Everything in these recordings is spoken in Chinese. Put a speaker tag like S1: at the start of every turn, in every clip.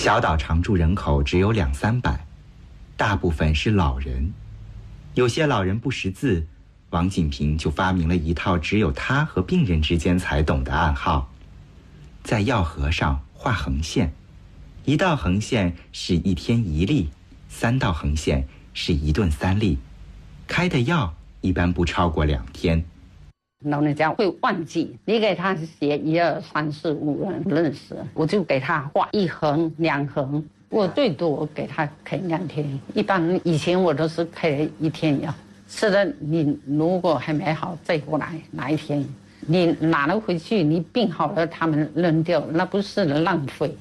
S1: 小岛常住人口只有200-300，大部分是老人。有些老人不识字，王锦平就发明了一套只有他和病人之间才懂的暗号。在药盒上画横线，1道横线是1天1粒，3道横线是1顿3粒，开的药一般不超过2天。
S2: 老人家会忘记，你给他写1、2、3、4、5人认识，我就给他画1横2横，我最多给他开2天，一般以前我都是开1天药。是的，你如果还没好再过来哪一天，你拿了回去，你病好了他们扔掉，那不是浪费。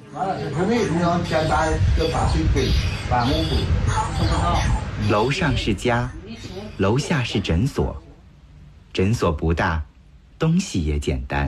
S1: 楼上是家，楼下是诊所。诊所不大，东西也简单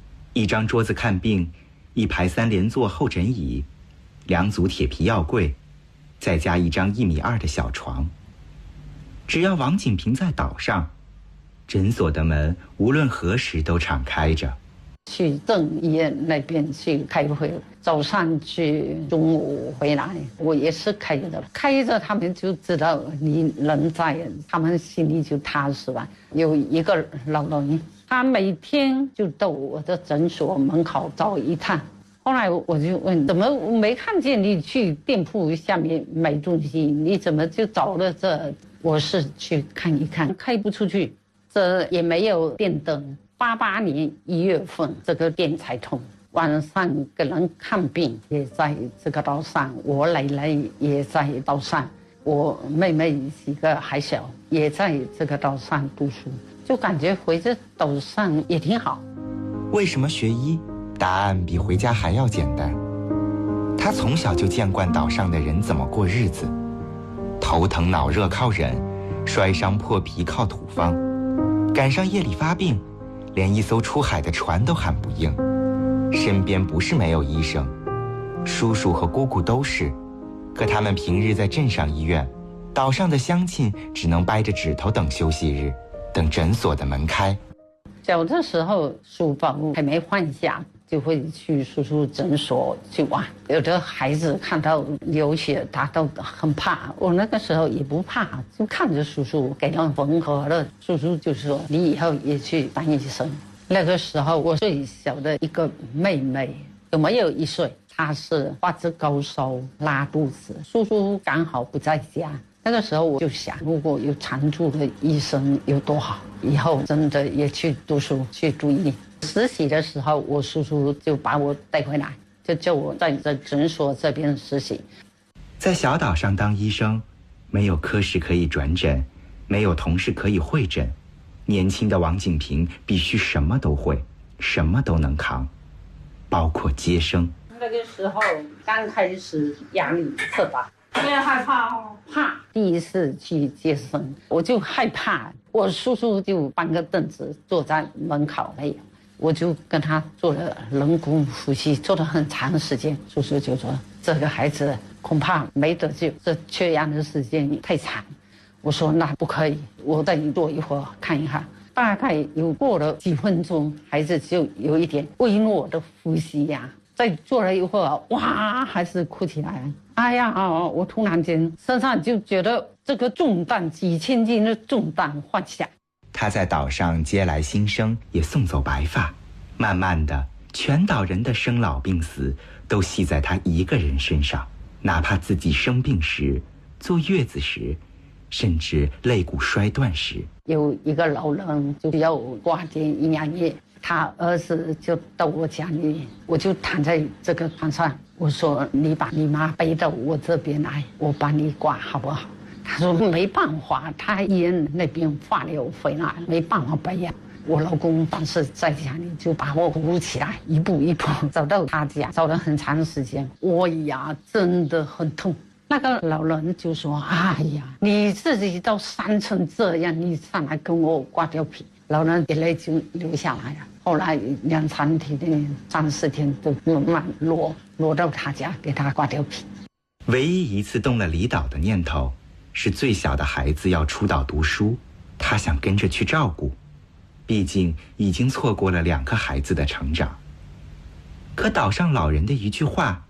S1: ，1张桌子看病，1排3连座候诊椅，2组铁皮药柜，再加1张1.2米的小床。只要王锦平在岛上，诊所的门无论何时都敞开着。
S2: 去镇医院那边去开会，早上去，中午回来，我也是开着，开着他们就知道你人在，他们心里就踏实了。有一个老人，他每天就到我的诊所门口走一趟。后来我就问，怎么没看见你去店铺下面买东西，你怎么就走了这？我是去看一看，开不出去，这也没有电灯。88年1月份，这个店才通。晚上给人看病也在这个岛上，我奶奶也在岛上，我妹妹几个还小，也在这个岛上读书，就感觉回这岛上也挺好。
S1: 为什么学医？答案比回家还要简单。他从小就见惯岛上的人怎么过日子，头疼脑热靠忍，摔伤破皮靠土方，赶上夜里发病，连一艘出海的船都喊不应。身边不是没有医生，叔叔和姑姑都是，可他们平日在镇上医院，岛上的乡亲只能掰着指头等休息日，等诊所的门开。
S2: 小的时候书包还没换下，就会去叔叔诊所去玩。有的孩子看到流血，他都很怕。我那个时候也不怕，就看着叔叔给人缝合了。叔叔就说：“你以后也去当医生。”那个时候我最小的一个妹妹有没有1岁，她是发着高烧拉肚子，叔叔刚好不在家。那个时候我就想，如果有常驻的医生有多好，以后真的也去读书去读医。实习的时候，我叔叔就把我带回来，就叫我在这诊所这边实习。
S1: 在小岛上当医生，没有科室可以转诊，没有同事可以会诊，年轻的王锦平必须什么都会，什么都能扛，包括接生。
S2: 那个时候刚开始压力特大，我也害怕哦，怕。第一次去接生，我就害怕。我叔叔就搬个凳子坐在门口那，我就跟他做了人工呼吸，做了很长时间。叔叔就说：“这个孩子恐怕没得救，这缺氧的时间太长。”我说：“那不可以，我再坐一会儿看一看。”大概有过了几分钟，孩子就有一点微弱的呼吸呀。再坐了一会儿，哇，还是哭起来了。哎呀，我突然间身上就觉得这个重担，几千斤的重担放下。
S1: 他在岛上接来新生，也送走白发，慢慢的，全岛人的生老病死都系在他一个人身上，哪怕自己生病时、坐月子时，甚至肋骨摔断时。
S2: 有一个老人就要挂点营养液，他儿子就到我家里，我就躺在这个床上，我说：“你把你妈背到我这边来，我帮你挂好不好？”他说：“没办法，他医院那边化疗回来，没办法背呀。”我老公当时在家里就把我扶起来，一步一步走到他家，走了很长时间，我呀真的很痛。那个老人就说：“哎呀，你自己都伤成这样，你上来跟我挂吊瓶。”老人眼泪就流下来了。后来2、3天的3、4天都慢慢落到他家给他挂吊瓶。
S1: 唯一一次动了离岛的念头，是最小的孩子要出岛读书，他想跟着去照顾，毕竟已经错过了2个孩子的成长。可岛上老人的一句话，